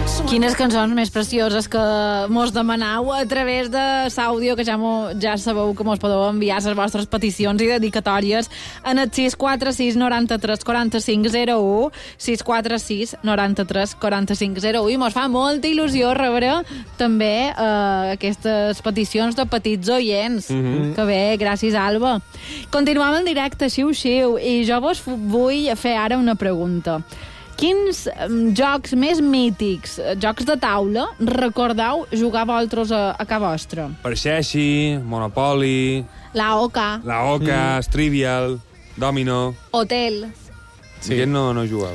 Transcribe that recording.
Quines cançons més precioses que mos demanau a través de l'àudio, que ja sabeu que mos podeu enviar les vostres peticions i dedicatòries en el 646 93 45 01, 646 93 45 01, i mos fa molta il·lusió rebre també aquestes peticions de petits oients. Que bé, gràcies, Alba. Continuem en directe, xiu-xiu, i jo vos vull fer ara una pregunta. Quins jocs més mítics, jocs de taula, recordeu jugar vosaltres a casa vostra? Parxeixi, Monopoly... La Oca. Trivial, Domino... Hotel. Sí. Aquest no jugueu.